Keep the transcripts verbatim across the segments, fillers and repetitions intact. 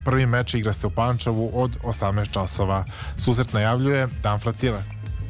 Prvi meč igra se u Pančevu od osamnaest časova. Susret najavljuje Dan Fracile.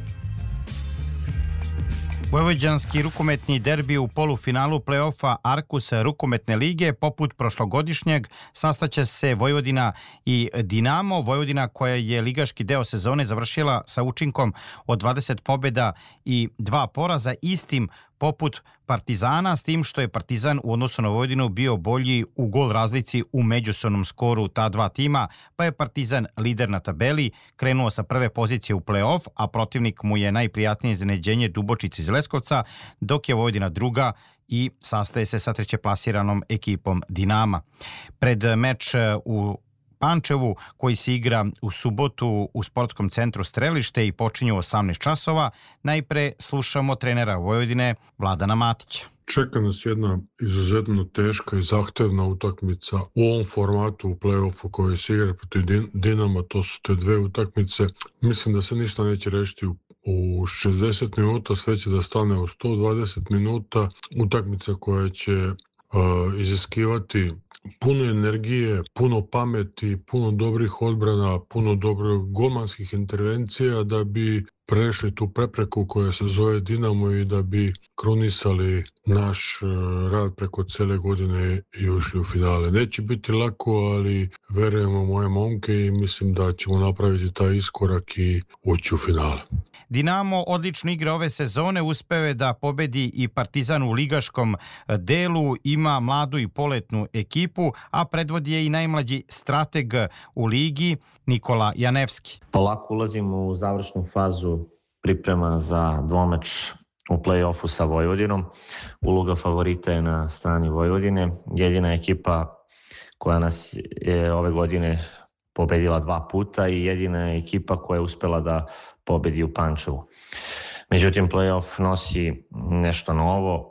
Vojvođanski rukometni derbi u polufinalu play-offa Arkus rukometne lige poput prošlogodišnjeg sastaće se Vojvodina i Dinamo. Vojvodina koja je ligaški deo sezone završila sa učinkom od dvadeset pobjeda i dva poraza, istim poput Partizana, s tim što je Partizan u odnosu na Vojvodinu bio bolji u gol razlici u međusobnom skoru ta dva tima, pa je Partizan lider na tabeli, krenuo sa prve pozicije u play-off, a protivnik mu je najprijatnije iznenađenje Dubočić iz Leskovca, dok je Vojvodina druga i sastaje se sa trećeplasiranom ekipom Dinama. Pred meč u Pančevu, koji se igra u subotu u sportskom centru Strelište i počinje u osamnaest časova, najpre slušamo trenera Vojvodine Vladana Matića. Čeka nas jedna izuzetno teška i zahtevna utakmica u ovom formatu u play-offu koji se igra protiv Dinama. To su te dve utakmice. Mislim da se ništa neće rešiti u u šezdeset minuta, sve će da stane u sto dvadeset minuta. Utakmica koja će uh, iziskivati puno energije, puno pameti, puno dobrih odbrana, puno dobrih golmanskih intervencija da bi prešli tu prepreku koja se zove Dinamo i da bi krunisali naš rad preko cele godine i ušli u finale. Neće biti lako, ali verujemo moje momke i mislim da ćemo napraviti taj iskorak i ući u finale. Dinamo odlično igra ove sezone, uspeo je da pobedi i Partizan u ligaškom delu, ima mladu i poletnu ekipu, a predvodi je i najmlađi strateg u ligi Nikola Janevski. Polako ulazimo u završnu fazu priprema za dvomeč u play-offu sa Vojvodinom. Uloga favorita je na strani Vojvodine. Jedina ekipa koja nas je ove godine pobedila dva puta i jedina ekipa koja je uspela da pobedi u Pančevu. Međutim, play-off nosi nešto novo,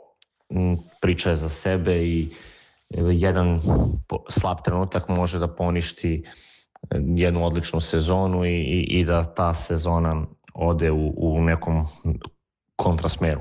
priča je za sebe i jedan slab trenutak može da poništi jednu odličnu sezonu i, i, i da ta sezona ode u, u nekom kontrasmeru.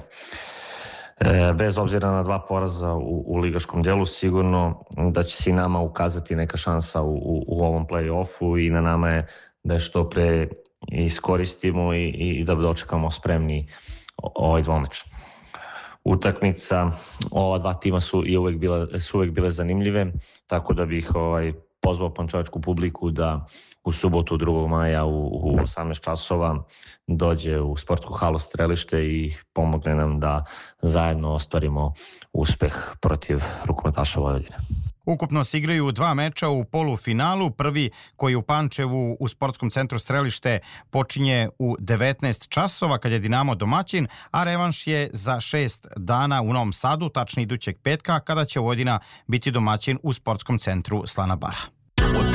E, bez obzira na dva poraza u, u ligaškom delu, sigurno da će se i nama ukazati neka šansa u, u, u ovom play-offu i na nama je da je što pre iskoristimo i, i da dočekamo spremni ovaj dvomeč. Utakmica, ova dva tima su i uvek bile, su uvek bile zanimljive, tako da bih ovaj, pozvao pančevačku publiku da u subotu drugog maja u, u osamnaest časova dođe u sportsku halu Strelište i pomogne nam da zajedno ostvarimo uspeh protiv rukometaša Vojvodine. Ukupno se igraju dva meča u polufinalu. Prvi, koji u Pančevu u sportskom centru Strelište, počinje u devetnaest časova kad je Dinamo domaćin, a revanš je za šest dana u Novom Sadu, tačnije idućeg petka, kada će Vojvodina biti domaćin u sportskom centru Slana Bara.